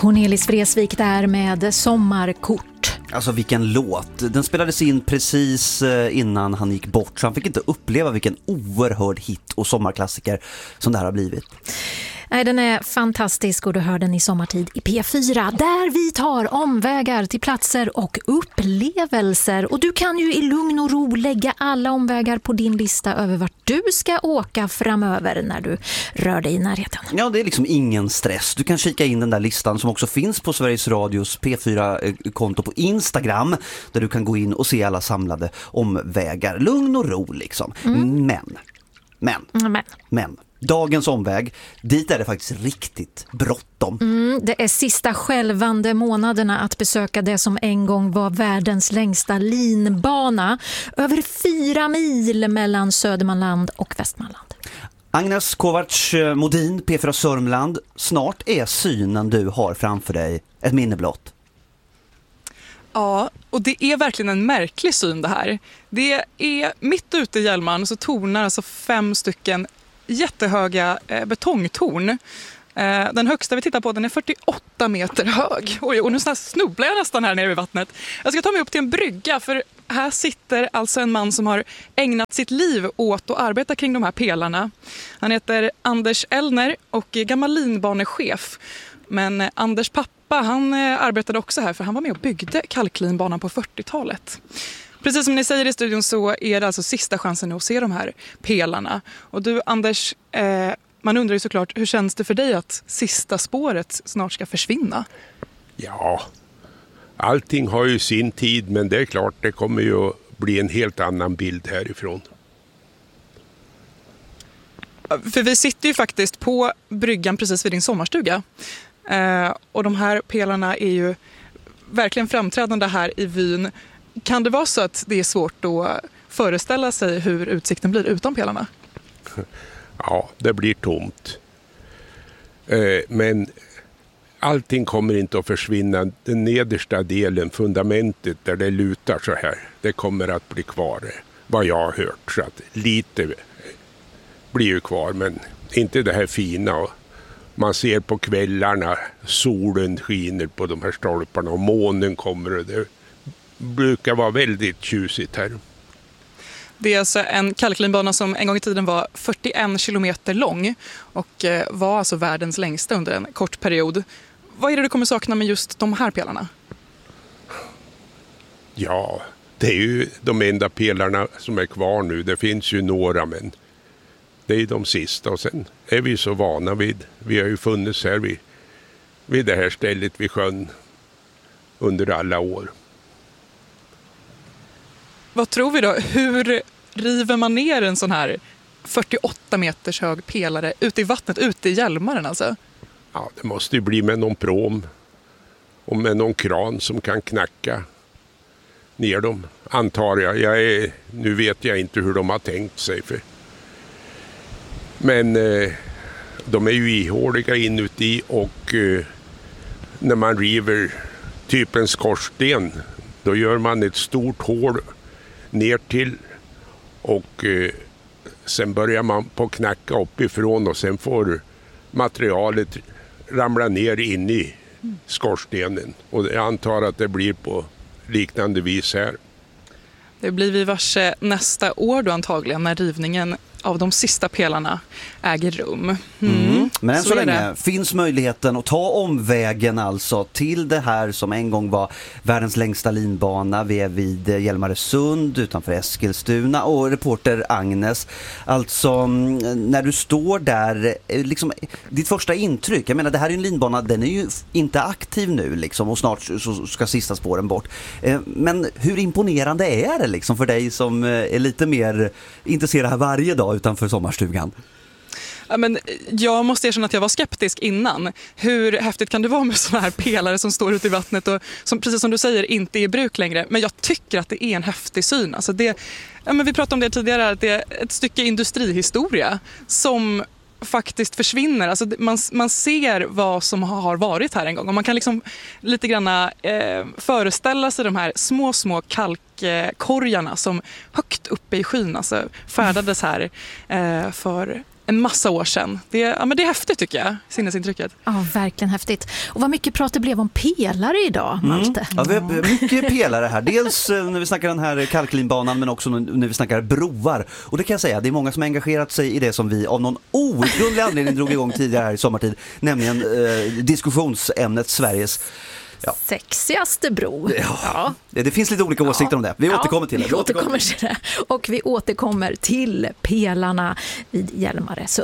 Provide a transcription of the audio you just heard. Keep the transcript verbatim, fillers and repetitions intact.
Cornelis Vreeswijk där med Sommarkort. Alltså vilken låt. Den spelades in precis innan han gick bort, så han fick inte uppleva vilken oerhörd hit och sommarklassiker som det här har blivit. Nej, den är fantastisk och du hör den i sommartid i P fyra där vi tar omvägar till platser och upplevelser. Och du kan ju i lugn och ro lägga alla omvägar på din lista över vart du ska åka framöver när du rör dig i närheten. Ja, det är liksom ingen stress. Du kan kika in den där listan som också finns på Sveriges Radios P fyra-konto på Instagram, där du kan gå in och se alla samlade omvägar. Lugn och ro liksom. Mm. Men, men, men, men. Dagens omväg, dit är det faktiskt riktigt bråttom. Mm, det är sista skälvande månaderna att besöka det som en gång var världens längsta linbana. Över fyra mil mellan Södermanland och Västmanland. Agnes Kovacs Modin, P fyra Sörmland. Snart är synen du har framför dig ett minne blott. Ja, och det är verkligen en märklig syn det här. Det är mitt ute i Hjälmaren så tornar alltså fem stycken jättehöga eh, betongtorn. Eh, den högsta vi tittar på, den är fyrtioåtta meter hög. Oj, och nu snubblar jag nästan här nere vid vattnet. Jag ska ta mig upp till en brygga, för här sitter alltså en man som har ägnat sitt liv åt att arbeta kring de här pelarna. Han heter Anders Ellner och är gammal linbanechef. Men eh, Anders pappa, han eh, arbetade också här, för han var med och byggde kalklinbanan på fyrtiotalet. Precis som ni säger i studion så är det alltså sista chansen att se de här pelarna. Och du Anders, eh, man undrar ju såklart, hur känns det för dig att sista spåret snart ska försvinna? Ja, allting har ju sin tid, men det är klart det kommer ju att bli en helt annan bild härifrån. För vi sitter ju faktiskt på bryggan precis vid din sommarstuga. Eh, och de här pelarna är ju verkligen framträdande här i vyn. Kan det vara så att det är svårt att föreställa sig hur utsikten blir utan pelarna? Ja, det blir tomt. Eh, men allting kommer inte att försvinna. Den nedersta delen, fundamentet där det lutar så här, det kommer att bli kvar, vad jag har hört. Så att lite blir ju kvar, men inte det här fina. Och man ser på kvällarna, solen skiner på de här stolparna och månen kommer, och det brukar vara väldigt tjusigt här. Det är alltså en kalklinbana som en gång i tiden var fyrtioen kilometer lång och var alltså världens längsta under en kort period. Vad är det du kommer sakna med just de här pelarna? Ja, det är ju de enda pelarna som är kvar nu. Det finns ju några, men det är de sista. Och sen är vi så vana vid, vi har ju funnits här vid, vid det här stället vid sjön under alla år. Vad tror vi då? Hur river man ner en sån här fyrtioåtta meters hög pelare ute i vattnet, ute i Hjälmaren alltså? Ja, det måste ju bli med någon prom och med någon kran som kan knacka ner dem, antar jag. jag är, nu vet jag inte hur de har tänkt sig. För. Men eh, de är ju ihåliga inuti, och eh, när man river typ en skorsten, då gör man ett stort hål ner till, och eh, sen börjar man på knacka uppifrån, och sen får materialet ramla ner in i skorstenen. Och jag antar att det blir på liknande vis här. Det blir vi varse nästa år då antagligen, när rivningen av de sista pelarna äger rum. Mm. Mm. Men än så, så länge finns möjligheten att ta omvägen alltså till det här som en gång var världens längsta linbana. Vi är vid Hjälmaresund utanför Eskilstuna, och reporter Agnes, alltså när du står där, liksom, ditt första intryck, jag menar det här är en linbana, den är ju inte aktiv nu liksom, och snart så ska sista spåren bort. Men hur imponerande är det liksom för dig som är lite mer intresserad här varje dag utanför sommarstugan? Ja, men jag måste erkänna att jag var skeptisk innan. Hur häftigt kan det vara med såna här pelare som står ute i vattnet och som, precis som du säger, inte är i bruk längre? Men jag tycker att det är en häftig syn. Alltså det, ja, men vi pratade om det tidigare, att det är ett stycke industrihistoria som faktiskt försvinner. Alltså man, man ser vad som har varit här en gång. Och man kan liksom lite grann eh, föreställa sig de här små, små kalkkorgarna som högt uppe i skyn alltså, färdades här eh, för en massa år sedan. Det, ja, men det är häftigt tycker jag, sinnesintrycket. Ja, verkligen häftigt. Och vad mycket prat det blev om pelare idag, Malte. Mm. Ja, vi har mycket pelare här. Dels när vi snackar den här kalklinbanan, men också när vi snackar broar. Och det kan jag säga, det är många som har engagerat sig i det som vi av någon outgrundlig anledning drog igång tidigare här i sommartid. Nämligen eh, diskussionsämnet Sveriges Ja. sexigaste bro. Ja. Ja. Det finns lite olika åsikter ja. om det. Vi ja, återkommer till det. Vi återkommer till det. Och vi återkommer till pelarna vid Hjälmaresund.